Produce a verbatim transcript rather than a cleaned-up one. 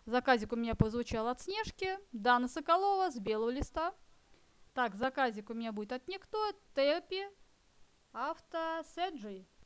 Заказик у меня прозвучал от Снежки. Дана Соколова с белого листа. Так, заказик у меня будет от Никто, Тэпи, Автоседжи.